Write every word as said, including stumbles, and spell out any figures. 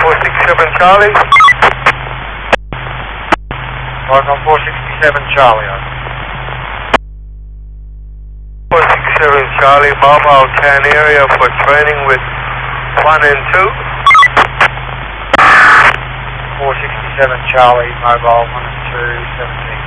four six seven Charlie. Falcon four sixty-seven Charlie, over. four six seven Charlie, mobile can area for training with one and two. four sixty-seven Charlie, mobile one and two, seventeen.